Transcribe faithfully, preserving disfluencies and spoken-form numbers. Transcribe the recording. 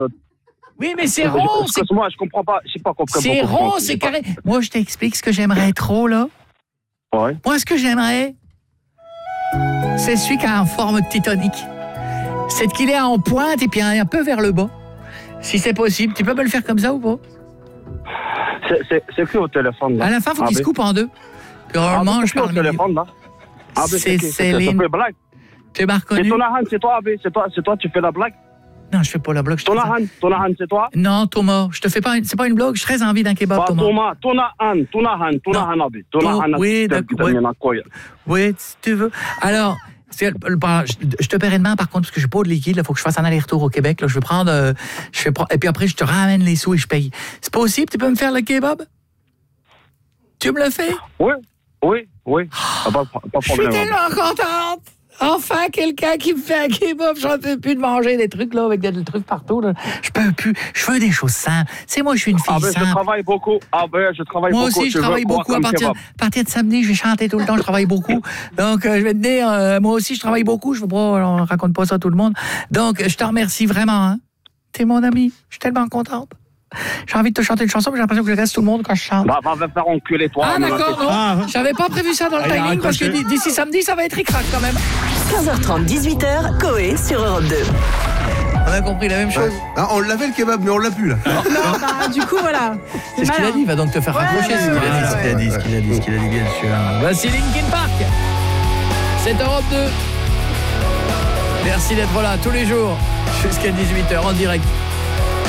Oui, mais c'est rond. Excuse-moi, je comprends pas. Je sais pas comprendre. C'est rond, c'est carré. Moi, je t'explique ce que j'aimerais trop, là. Ouais. Moi, ce que j'aimerais, c'est celui qui a en forme de Titanic. C'est qu'il est en pointe et puis un peu vers le bas. Si c'est possible. Tu peux me le faire comme ça ou pas? C'est, c'est, c'est qui au téléphone, là? À la fin, il faut ah, qu'il ben. se coupe en deux. Puis on Ah, le mange c'est qui au par le milieu. téléphone, là? Ah, ben, C'est c'est qui? Céline. Ça fait blague. Tu m'as C'est reconnu? Tonahan, c'est toi, Abé. C'est toi, c'est toi, tu fais la blague? Non, je fais pas la blague. je te fais ça. Tonahan, Tonahan, c'est toi? Non, Thomas, je te fais pas une... c'est pas une blague, j'ai très envie d'un kebab, Pas Thomas. Thomas, Tonahan, Tonahan, Tonahan, Abé. Tonahan, oui, d'accord, oui. Oui, si tu veux. Alors, c'est, le- je, je te paierai demain, par contre, parce que j'ai pas de liquide, il faut que je fasse un aller-retour au Québec. Là, je vais prendre, euh, je fais, et puis après, je te ramène les sous et je paye. C'est possible, tu peux me faire le kebab? Tu me le fais? Oui, oui, oui. Ah, pas, pas de Je suis problème. Abé. tellement contente! Enfin, quelqu'un qui me fait un kebab, j'en peux plus de manger des trucs là avec des, des trucs partout. Là. Je peux plus. Je veux des choses simples. C'est moi, je suis une fille Ah, ben, je simple. travaille beaucoup. Ah, ben, je travaille Moi beaucoup. aussi, je Tu veux travaille quoi beaucoup. À comme partir, kebab? à partir de samedi, je vais chanter tout le temps. Je travaille beaucoup. Donc, euh, je vais te dire, euh, moi aussi, je travaille beaucoup. Je veux pas, on raconte pas ça à tout le monde. Donc, je te remercie vraiment. Hein. T'es mon ami. Je suis tellement contente. J'ai envie de te chanter une chanson, mais j'ai l'impression que je reste tout le monde quand je chante. Bah, va me faire enculer, toi. Ah, non, d'accord, non, non. Ah, J'avais pas prévu ça dans le Elle a timing parce que raccroché. d'ici samedi, ça va être ric-rac quand même. quinze heures trente, dix-huit heures, Coé sur Europe deux. On a compris la même chose. Ah, on l'avait le kebab, mais on l'a plus là. Non, bah, du coup, voilà. C'est ce qu'il a dit, il va donc te faire raccrocher. Ce qu'il a dit, ce qu'il a dit, ce qu'il a dit, ce qu'il a dit, bien sûr. Voici Linkin Park. C'est Europe deux. Merci d'être là tous les jours jusqu'à dix-huit heures en direct